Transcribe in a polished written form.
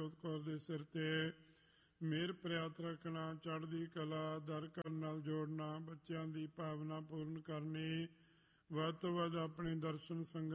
ਜੋਤ ਕੌਰ ਦੇ ਸਿਰ ਤੇ ਮਿਹਰ ਪ੍ਰਿਆਤ ਰੱਖਣਾ, ਚੜ੍ਹਦੀ ਕਲਾ ਦਰ ਕਰਨ ਨਾਲ ਜੋੜਨਾ, ਬੱਚਿਆਂ ਦੀ ਭਾਵਨਾ ਪੂਰਨ ਕਰਨੀ, ਵੱਧ ਤੋਂ ਵੱਧ ਆਪਣੇ ਦਰਸ਼ਨ ਸੰਗਤ